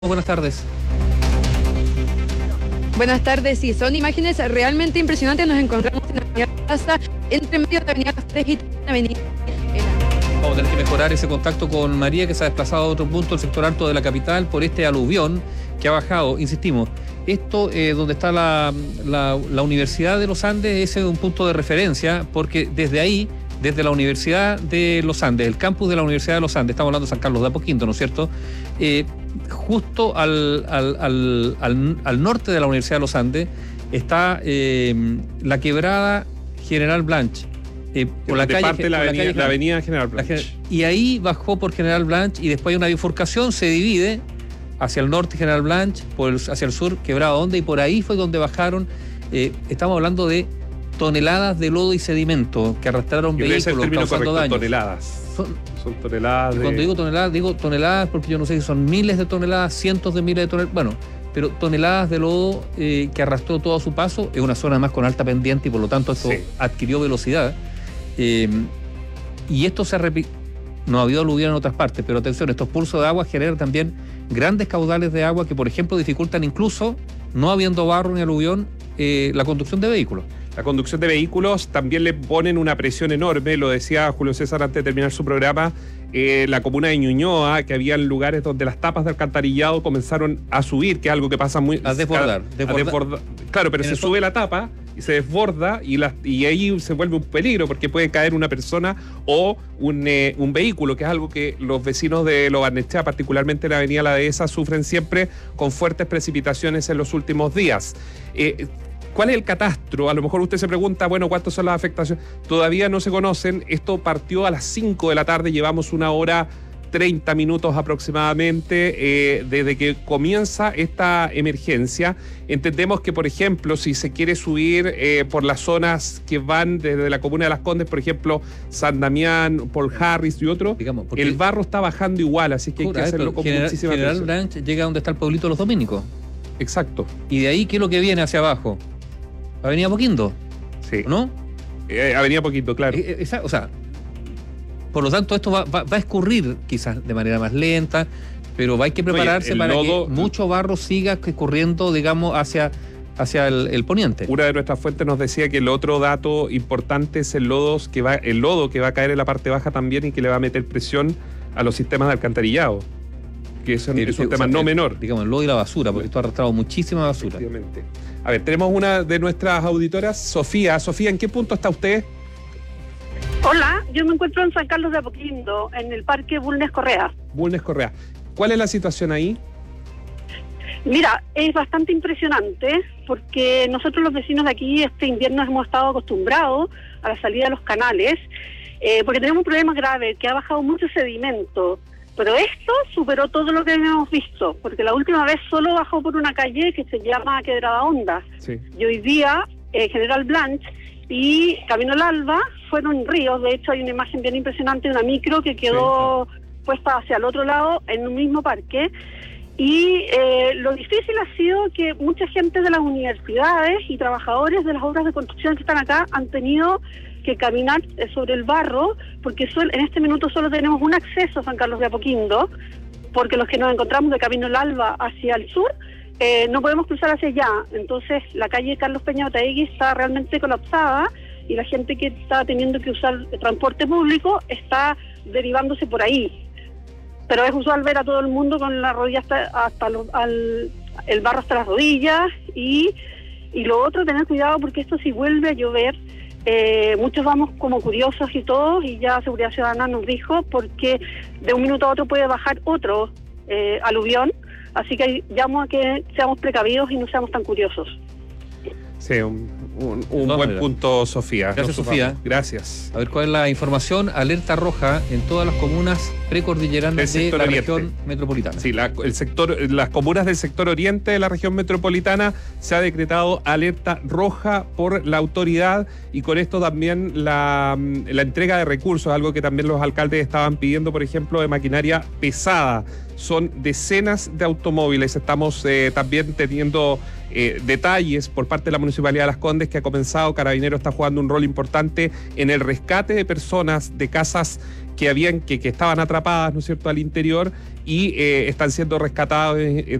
Buenas tardes. Buenas tardes, sí, son imágenes realmente impresionantes. Nos encontramos en la Avenida Plaza, entre medio de la Avenida Las Tres y la Avenida. Vamos a tener que mejorar ese contacto con María, que se ha desplazado a otro punto del sector alto de la capital por este aluvión que ha bajado. Insistimos, esto donde está la Universidad de los Andes, ese es un punto de referencia, porque desde ahí, desde la Universidad de los Andes, el campus de la Universidad de los Andes, estamos hablando de San Carlos de Apoquindo, ¿no es cierto? Justo al norte de la Universidad de los Andes está la quebrada General Blanch. Por la calle, la avenida General Blanch. Y ahí bajó por General Blanch y después hay una bifurcación, se divide hacia el norte General Blanch, hacia el sur Quebrada Honda, y por ahí fue donde bajaron. Estamos hablando de toneladas de lodo y sedimento que arrastraron vehículos causando daños. Toneladas. Son toneladas. Cuando digo toneladas porque yo no sé si son miles de toneladas, cientos de miles de toneladas. Bueno, pero toneladas de lodo que arrastró todo a su paso. Es una zona más con alta pendiente y por lo tanto esto adquirió velocidad. Y esto se repite. No ha habido aluvión en otras partes, pero atención, estos pulsos de agua generan también grandes caudales de agua que, por ejemplo, dificultan incluso, no habiendo barro ni aluvión, la conducción de vehículos. La conducción de vehículos también le ponen una presión enorme, lo decía Julio César antes de terminar su programa, la comuna de Ñuñoa, que había lugares donde las tapas de alcantarillado comenzaron a subir, que es algo que pasa muy... A desbordar. Claro, pero se sube la tapa y se desborda y ahí se vuelve un peligro porque puede caer una persona o un vehículo, que es algo que los vecinos de Lo Barnechea, particularmente en la avenida La Dehesa, sufren siempre con fuertes precipitaciones en los últimos días. ¿Cuál es el catastro? A lo mejor usted se pregunta, bueno, ¿cuántas son las afectaciones? Todavía no se conocen. Esto partió a las 5 de la tarde, llevamos 1 hora 30 minutos aproximadamente desde que comienza esta emergencia. Entendemos que, por ejemplo, si se quiere subir por las zonas que van desde la comuna de Las Condes, por ejemplo, San Damián, Paul Harris y otro, digamos, el barro está bajando igual, así que hay que hacerlo con muchísima General atención. Blanch llega donde está el pueblito de los Dominicos. Exacto. Y de ahí, ¿qué es lo que viene hacia abajo? Avenida Apoquindo. Sí. ¿No? Avenida Apoquindo, claro. O sea, por lo tanto, esto va a escurrir quizás de manera más lenta, pero hay que prepararse para que mucho barro siga escurriendo, digamos, hacia el poniente. Una de nuestras fuentes nos decía que el otro dato importante es el lodo que va a caer en la parte baja también y que le va a meter presión a los sistemas de alcantarillado, que es un tema no menor. Digamos, el lodo y la basura, porque esto ha arrastrado muchísima basura. Efectivamente. A ver, tenemos una de nuestras auditoras, Sofía. Sofía, ¿en qué punto está usted? Hola, yo me encuentro en San Carlos de Apoquindo, en el Parque Bulnes Correa. Bulnes Correa. ¿Cuál es la situación ahí? Mira, es bastante impresionante porque nosotros los vecinos de aquí este invierno hemos estado acostumbrados a la salida de los canales, porque tenemos un problema grave, que ha bajado mucho sedimento. Pero esto superó todo lo que habíamos visto, porque la última vez solo bajó por una calle que se llama Quebrada Honda. Sí. Y hoy día General Blanch y Camino al Alba fueron ríos. De hecho hay una imagen bien impresionante de una micro que quedó puesta hacia el otro lado en un mismo parque. Y lo difícil ha sido que mucha gente de las universidades y trabajadores de las obras de construcción que están acá han tenido que caminar sobre el barro, porque en este minuto solo tenemos un acceso a San Carlos de Apoquindo, porque los que nos encontramos de Camino al Alba hacia el sur, no podemos cruzar hacia allá. Entonces la calle Carlos Peña Otaegui está realmente colapsada y la gente que está teniendo que usar el transporte público está derivándose por ahí. Pero es usual ver a todo el mundo con la rodilla el barro hasta las rodillas y lo otro, tener cuidado porque esto si vuelve a llover, muchos vamos como curiosos y todo, y ya Seguridad Ciudadana nos dijo, porque de un minuto a otro puede bajar otro aluvión, así que llamo a que seamos precavidos y no seamos tan curiosos. Sí, un buen punto, Sofía. Gracias, Sofía. Gracias. A ver, ¿cuál es la información? Alerta roja en todas las comunas precordilleranas de la región metropolitana. Sí, las comunas del sector oriente de la región metropolitana se ha decretado alerta roja por la autoridad, y con esto también la entrega de recursos, algo que también los alcaldes estaban pidiendo, por ejemplo, de maquinaria pesada. son decenas de automóviles. Estamos también teniendo detalles por parte de la Municipalidad de Las Condes, que ha comenzado. Carabineros está jugando un rol importante en el rescate de personas de casas que estaban atrapadas, ¿no es cierto?, al interior, y están siendo rescatados